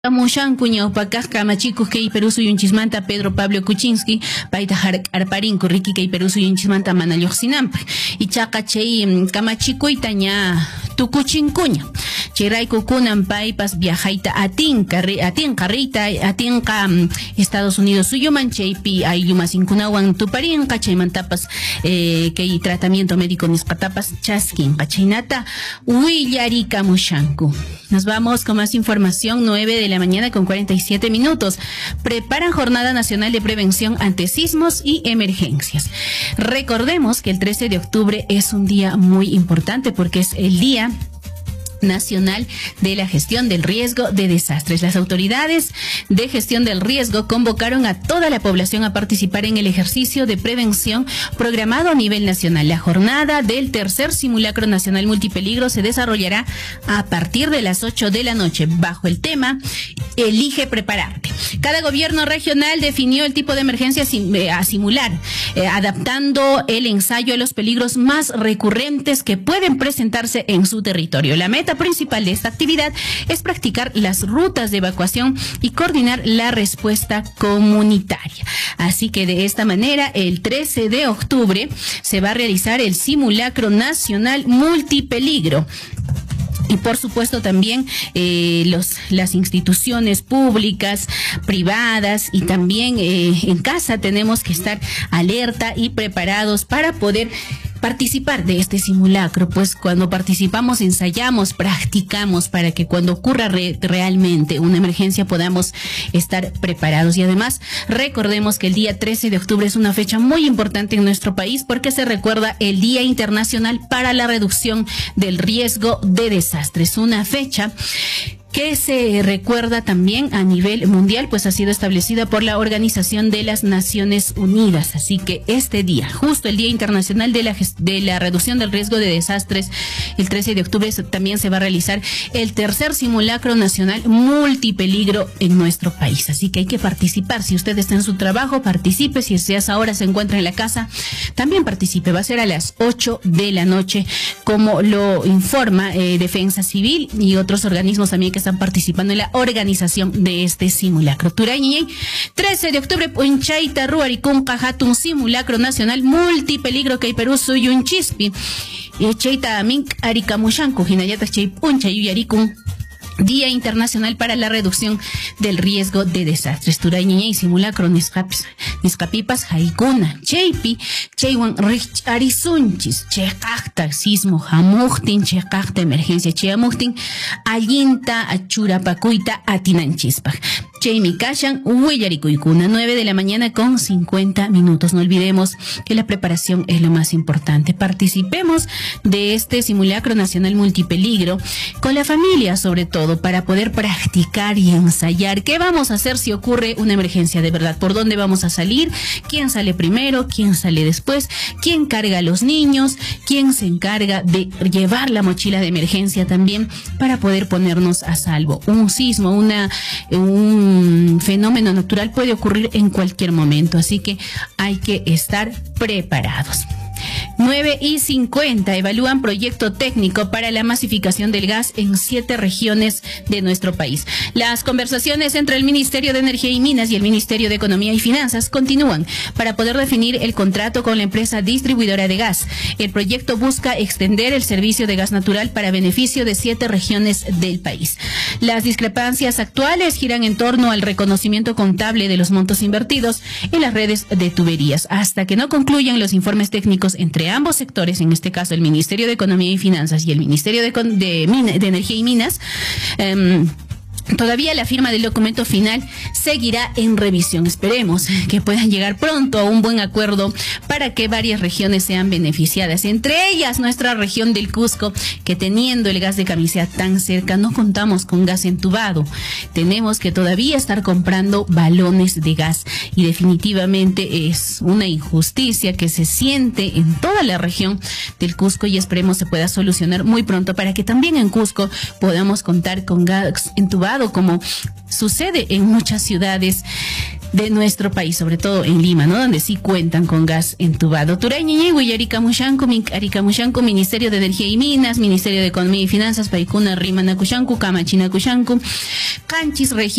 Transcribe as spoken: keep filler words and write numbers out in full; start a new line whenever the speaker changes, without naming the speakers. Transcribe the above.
Mushanku ñawpakaq kamachikuq kay Perú suyunchismanta Pedro Pablo Kuczynski payta arparinku riki kay Perú suyunchismanta mana lluqsinanpaq ichaqa chay kamachikuyta ña tukuchinkuña chayrayku kunan paypas viajayta atinqa atinqa riyta atinqa Estados Unidos suyuman chaypi ayllumasinkunawan tuparinqa chaymantapas eh, kay tratamiento médico nisqatapas chaskinqa chaynata willarikamushanku. Nos vamos con más información. Nueve de la mañana con cuarenta y siete minutos. Preparan Jornada Nacional de Prevención ante Sismos y Emergencias. Recordemos que el trece de octubre es un día muy importante porque es el Día Nacional de la Gestión del Riesgo de Desastres. Las autoridades de gestión del riesgo convocaron a toda la población a participar en el ejercicio de prevención programado a nivel nacional. La jornada del tercer simulacro nacional multipeligro se desarrollará a partir de las ocho de la noche bajo el tema Elige prepararte. Cada gobierno regional definió el tipo de emergencia a simular, eh, adaptando el ensayo a los peligros más recurrentes que pueden presentarse en su territorio. La meta principal de esta actividad es practicar las rutas de evacuación y coordinar la respuesta comunitaria. Así que de esta manera, el trece de octubre se va a realizar el simulacro nacional multipeligro. Y por supuesto también eh, los, las instituciones públicas, privadas y también eh, en casa tenemos que estar alerta y preparados para poder participar de este simulacro. Pues cuando participamos, ensayamos, practicamos para que cuando ocurra re realmente una emergencia podamos estar preparados. Y además recordemos que el día trece de octubre es una fecha muy importante en nuestro país porque se recuerda el Día Internacional para la Reducción del Riesgo de Desastres. Una fecha que se recuerda también a nivel mundial, pues ha sido establecida por la Organización de las Naciones Unidas. Así que este día, justo el Día Internacional de la, de la Reducción del Riesgo de Desastres, el trece de octubre también se va a realizar el tercer simulacro nacional multipeligro en nuestro país. Así que hay que participar. Si usted está en su trabajo, participe. Si usted ahora se encuentra en la casa, también participe. Va a ser a las ocho de la noche, como lo informa eh, Defensa Civil y otros organismos también que están participando en la organización de este simulacro. Turañi, trece de octubre, Punchaita, Ruaricunca, Hatun, simulacro nacional multipeligro que Perú suyun chispi. Cheita Amink, Arikamushanku, Hinayata Chay Puncha Yuyarikun. Día Internacional para la Reducción del Riesgo de Desastres. Turañi y simulacro Niscapipas, Haikuna, Cheipi, Cheiwan Rich Arizunchis, Chekakta, Sismo, Hamuktin, Chekakta, Emergencia, Cheamuktin, Allinta, Achurapacuita, Atinanchispa. Cheimi Kashan, Huillarikuikuna, nueve de la mañana con cincuenta minutos. No olvidemos que la preparación es lo más importante. Participemos de este simulacro nacional multipeligro con la familia, sobre todo, para poder practicar y ensayar. ¿Qué vamos a hacer si ocurre una emergencia de verdad? ¿Por dónde vamos a salir? ¿Quién sale primero? ¿Quién sale después? ¿Quién carga a los niños? ¿Quién se encarga de llevar la mochila de emergencia también para poder ponernos a salvo? Un sismo, una, un Un fenómeno natural puede ocurrir en cualquier momento, así que hay que estar preparados. nueve y cincuenta, evalúan proyecto técnico para la masificación del gas en siete regiones de nuestro país. Las conversaciones entre el Ministerio de Energía y Minas y el Ministerio de Economía y Finanzas continúan para poder definir el contrato con la empresa distribuidora de gas. El proyecto busca extender el servicio de gas natural para beneficio de siete regiones del país. Las discrepancias actuales giran en torno al reconocimiento contable de los montos invertidos en las redes de tuberías. Hasta que no concluyan los informes técnicos entre ambos sectores, en este caso el Ministerio de Economía y Finanzas y el Ministerio de, de, de, de Energía y Minas, um, todavía la firma del documento final seguirá en revisión. Esperemos que puedan llegar pronto a un buen acuerdo para que varias regiones sean beneficiadas, entre ellas nuestra región del Cusco, que teniendo el gas de Camisea tan cerca no contamos con gas entubado. Tenemos que todavía estar comprando balones de gas y definitivamente es una injusticia que se siente en toda la región del Cusco y esperemos se pueda solucionar muy pronto para que también en Cusco podamos contar con gas entubado, como sucede en muchas ciudades de nuestro país, sobre todo en Lima, ¿no? Donde sí cuentan con gas entubado. Turaiñi, Aricamushanco, Aricamushanco, Ministerio de Energía y Minas, Ministerio de Economía y Finanzas, Paikuna, Rimanakushanku, Kamachinakushanku, Canchis, Región